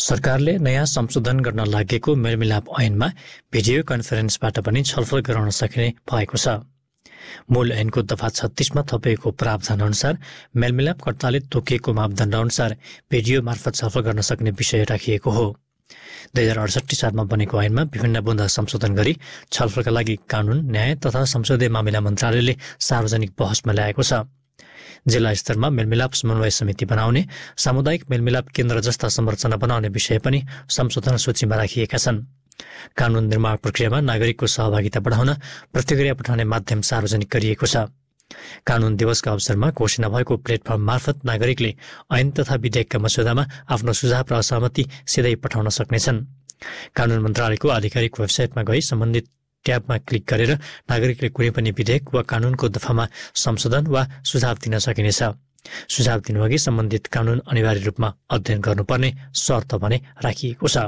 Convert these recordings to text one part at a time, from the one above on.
सरकारले नयाँ संशोधन गर्न लागेको मेलमिलाप ऐनमा भिडियो कन्फरेन्सबाट पनि छलफल गराउन सकिने भएको छ। मूल ऐनको दफा 36मा थपिएको प्रावधान अनुसार मेलमिलापकर्ताले तोकिएको मापदण्ड अनुसार भिडियो मार्फत छलफल गर्न सक्ने विषय राखिएको हो। 2068 सालमा बनेको ऐनमा विभिन्न बुँदा संशोधन गरी छलफलका लागि कानून, न्याय तथा संसदीय मामिला मन्त्रालयले सार्वजनिक बहसमा ल्याएको छ। जिल्ला स्तरमा मेलमिलाप समन्वय समिति बनाउने, सामुदायिक मेलमिलाप केन्द्र जस्ता संरचना बनाउने विषय पनि संशोधन सूचीमा राखिएका छन्। कानून निर्माण प्रक्रियामा नागरिकको सहभागिता बढाउन प्रतिक्रिया पठाउने माध्यम सार्वजनिक गरिएको छ। कानून दिवसका अवसरमा घोषणा भएको प्लेटफर्म मार्फत नागरिकले ऐन तथा विधेयकका मस्यौदामा आफ्नो सुझाव र असहमति सिधै पठाउन सक्नेछन्। कानून मन्त्रालयको आधिकारिक वेबसाइटमा गई सम्बन्धित ट्याबमा क्लिक गरेर नागरिकले कुनै पनि विधेयक वा कानूनको दफामा संशोधन वा सुझाव दिन सकिनेछ। सुझाव दिनुअघि सम्बन्धित कानून अनिवार्य रूपमा अध्ययन गर्नुपर्ने शर्त भने राखिएको छ।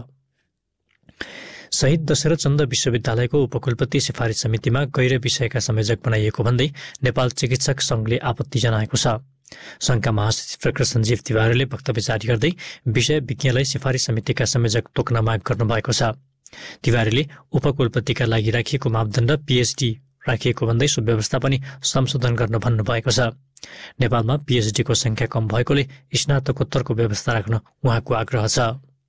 शहीद दशरथ चन्द विश्वविद्यालयको उपकुलपति सिफारिस समितिमा गैर विषयका संयोजक बनाइएको भन्दै नेपाल चिकित्सक संघले आपत्ति जनाएको छ। संघका महासचिव डाक्टर सञ्जीव तिवारीले वक्तव्य जारी गर्दै विषय विज्ञलाई सिफारिस समितिका संयोजक तोक्न माग गर्नुभएको छ। तिवारीले उपकुलपतिका लागि राखिएको मापदण्ड पीएचडी राखिएको भन्दै सुव्यवस्था पनि संशोधन गर्न भन्नुभएको छ। नेपालमा पीएचडीको संख्या कम भएकोले स्नातकोत्तरको व्यवस्था राख्न उहाँको आग्रह छ।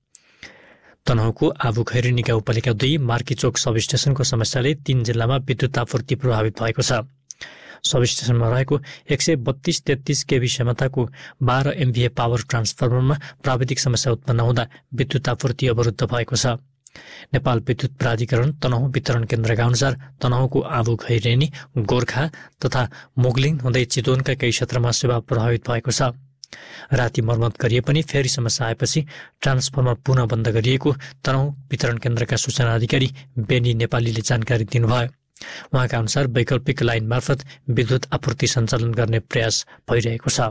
तनहुँको आबुखैरेनी गाउँपालिका 2 मार्कीचोक सबस्टेशनको समस्याले 3 जिल्लामा विद्युत आपूर्ति प्रभावित भएको छ। सबस्टेशनमा रहेको 132-33 केभी क्षमताको 12 MVA पावर ट्रान्सफर्मरमा प्राविधिक समस्या उत्पन्न हुँदा विद्युत आपूर्ति अवरुद्ध भएको छ। नेपाल विद्युत प्राधिकरण तनहुँ वितरण केन्द्रका अनुसार तनहुँको आबुखैरेनी, गोर्खा तथा मुगलिङ हुँदै चितवनका केही क्षेत्रमा सेवा प्रभावित भएको छ। राति मर्मत गरिए पनि फेरि समस्या आएपछि ट्रान्सफर्मर पुनः बन्द गरिएको तनहुँ वितरण केन्द्रका सूचना अधिकारी बेनी नेपालीले जानकारी दिनुभयो। उहाँका अनुसार वैकल्पिक लाइन मार्फत विद्युत आपूर्ति सञ्चालन गर्ने प्रयास भइरहेको छ।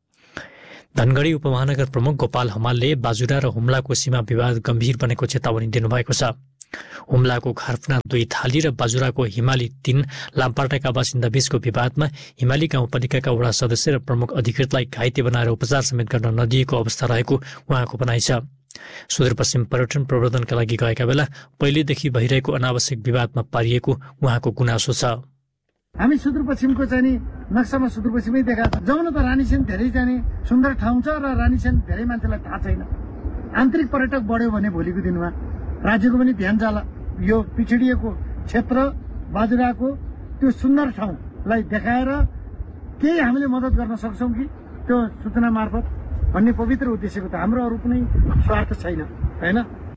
धनगढी उपमहानगर प्रमुख गोपाल हमालले बाजुरा र हुम्लाको सीमा विवाद गम्भीर बनेको चेतावनी दिनुभएको छ। हुम्लाको खारफुना 2 थाली र बाजुराको हिमाली 3 लामपाटाका बासिन्दा बीचको विवादमा हिमाली गाउँपालिकाका वडा सदस्य र प्रमुख अधिकृतलाई घाइते बनाएर उपचार समेत गर्न नदिएको अवस्था रहेको उहाँको भनाइ छ। सुदूरपश्चिम पर्यटन प्रवर्धनका लागि गएका बेला पहिलेदेखि भइरहेको अनावश्यक विवादमा पारिएको उहाँको गुनासो छ। हामी सुदूरपश्चिमको चाहिँ नि नक्सामा सुदूरपश्चिमै देखाएको छ। जाउन त रानीसेन धेरै जाने सुन्दर ठाउँ छ र रानीसेन धेरै मान्छेलाई थाहा छैन। आन्तरिक पर्यटक बढ्यो भने भोलिको दिनमा राज्यको पनि ध्यान जाला। यो पिछडिएको क्षेत्र बाजुराको त्यो सुन्दर ठाउँलाई देखाएर केही हामीले मद्दत गर्न सक्छौँ कि त्यो सूचना मार्फत भन्ने पवित्र उद्देश्यको त हाम्रो अरू कुनै स्वार्थ छैन, हैन।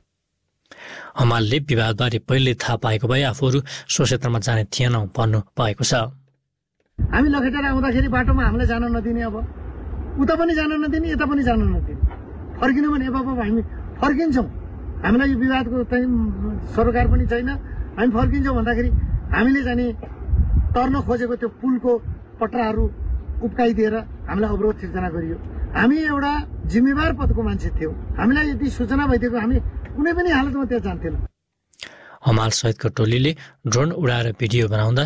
हमालले विवादबारे पहिले थाहा पाएको भए आफूहरू सो क्षेत्रमा जाने थिएनौँ भन्नु भएको छ। हामी लखेटेर आउँदाखेरि बाटोमा हामीलाई जान नदिने, अब उता पनि जान नदिने, यता पनि जान नदिने, फर्किनु भने अब हामी फर्किन्छौँ। हामीलाई यो विवादको चाहिँ सरकार पनि छैन, हामी फर्किन्छौँ भन्दाखेरि हामीले चाहिँ तर्न खोजेको त्यो पुलको पटराहरू उप्काइदिएर हामीलाई अवरोध सिर्जना गरियो। हामी एउटा जिम्मेवार पदको मान्छे थियौँ, हामीलाई यदि सूचना भइदिएको हामी कुनै पनि हालतमा त्यहाँ जान्थेनौँ। हमाल सहितको टोलीले ड्रोन उडाएर भिडियो बनाउँदा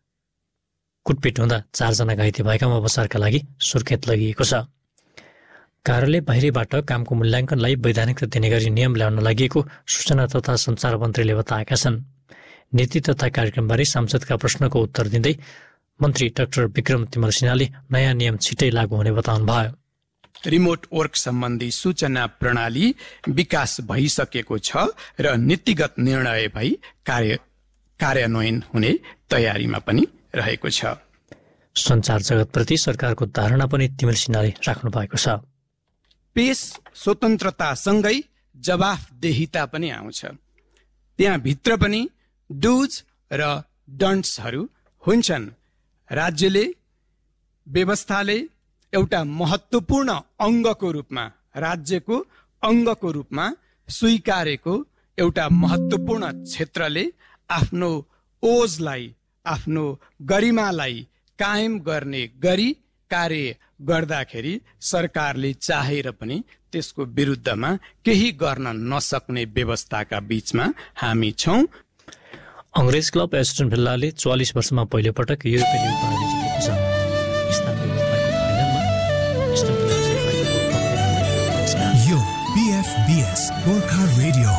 कुटपिट हुँदा 4 जना घाइते भएकामा उपचारका लागि सुर्खेत लगिएको छ। कार्यालय बाहिरबाट कामको मूल्याङ्कनलाई वैधानिकता दिने गरी नियम ल्याउन लागि सूचना तथा सञ्चार मन्त्रीले बताएका छन्। नीति तथा कार्यक्रमबारे सांसदका प्रश्नको उत्तर दिँदै मन्त्री डाक्टर विक्रम तिमल सिन्हाले नयाँ नियम छिटै लागू हुने बताउनु भयो। रिमोट वर्क सम्बन्धी सूचना प्रणाली विकास भइसकेको छ र नीतिगत निर्णय भई कार्यान्वयन हुने तयारीमा पनि रहेको छ। सञ्चार जगतप्रति सरकारको धारणा पनि तिमल सिन्हाले राख्नु भएको छ। पेश स्वतन्त्रतासँगै जवाफदेहिता पनि आउँछ। त्यहाँ भित्र पनि डुज र डन्ट्सहरू हुन्छन्। राज्यले व्यवस्थाले एउटा महत्त्वपूर्ण अङ्गको रूपमा, राज्यको अङ्गको रूपमा स्वीकारेको एउटा महत्त्वपूर्ण क्षेत्रले आफ्नो ओजलाई, आफ्नो गरिमालाई कायम गर्ने गरी कार्य गर्दाखेरि सरकारले चाहेर पनि त्यसको विरुद्धमा केही गर्न नसक्ने व्यवस्थाका बीचमा हामी छौँ। अंग्रेज क्लब एस्टन भिल्लाले 44 वर्षमा पहिलो पटक युरोपियन उपाधि जितेको छ। यो एफबीएस गोर्खा रेडियो